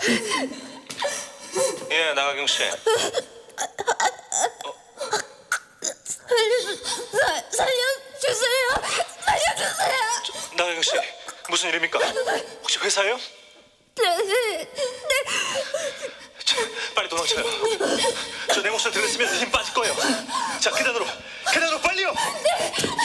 예, 나가경 씨. 살려주세요. 살려주세요. 나가경 씨, 무슨 일입니까? 혹시 회사예요? 네. 빨리 도망쳐요. 저 내 목소리 들었으면 힘 빠질 거예요. 자, 계단으로 빨리요.